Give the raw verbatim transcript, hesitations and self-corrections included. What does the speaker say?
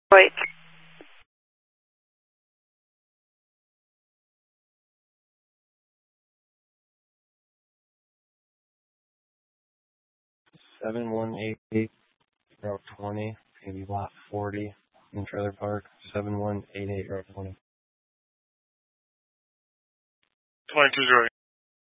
Detroit. seven one eight eight, Route twenty, maybe lot forty in Trailer Park. seven one eight eight, Route twenty. twenty-two zero